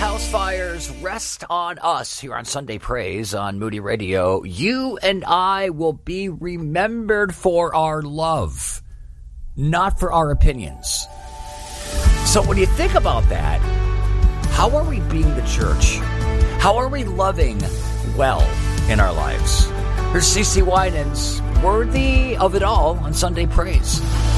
house fires rest on us here on Sunday Praise on Moody Radio, you and I will be remembered for our love, not for our opinions. So when you think about that, how are we being the church? How are we loving well in our lives? Here's CeCe Winans, worthy of it all on Sunday Praise.